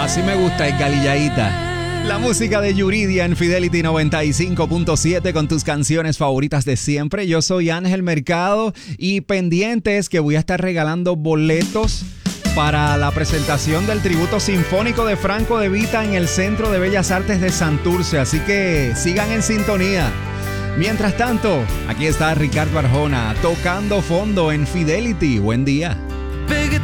Así me gusta, es galilladita. La música de Yuridia en Fidelity 95.7 con tus canciones favoritas de siempre. Yo soy Ángel Mercado y pendientes que voy a estar regalando boletos para la presentación del tributo sinfónico de Franco De Vita en el Centro de Bellas Artes de Santurce. Así que sigan en sintonía. Mientras tanto, aquí está Ricardo Arjona tocando fondo en Fidelity. Buen día.